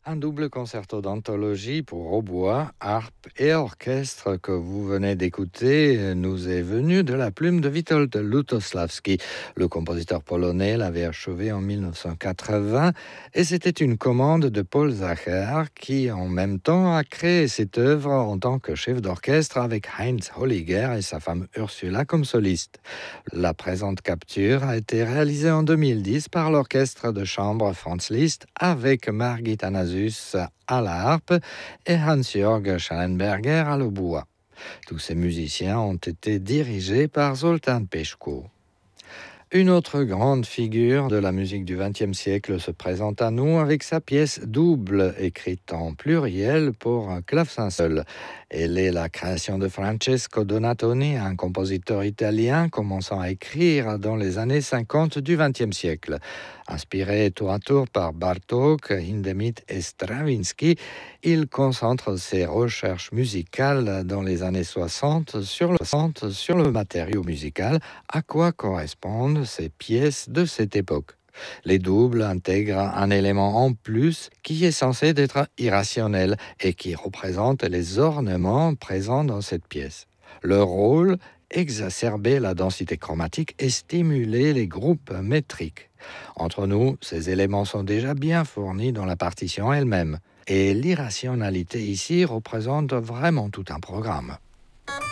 Un double concerto d'anthologie pour hautbois, harpe et orchestre que vous venez d'écouter nous est venu de la plume de Witold Lutosławski. Le compositeur polonais l'avait achevé en 1980 et c'était une commande de Paul Zacher qui en même temps a créé cette œuvre en tant que chef d'orchestre avec Heinz Holliger et sa femme Ursula comme soliste. La présente capture a été réalisée en 2010 par l'orchestre de chambre Franz Liszt avec Margit Anazus à la harpe et Hans-Jörg Schallenberger à l'hautbois. Tous ces musiciens ont été dirigés par Zoltán Peskó. Une autre grande figure de la musique du XXe siècle se présente à nous avec sa pièce double, écrite en pluriel pour un clavecin seul. Elle est la création de Francesco Donatoni, un compositeur italien commençant à écrire dans les années 50 du XXe siècle. Inspiré tour à tour par Bartók, Hindemith et Stravinsky, il concentre ses recherches musicales dans les années 60 sur le matériau musical, à quoi correspondent ces pièces de cette époque. Les doubles intègrent un élément en plus qui est censé être irrationnel et qui représente les ornements présents dans cette pièce. Leur rôle, exacerber la densité chromatique et stimuler les groupes métriques. Entre nous, ces éléments sont déjà bien fournis dans la partition elle-même. Et l'irrationalité ici représente vraiment tout un programme.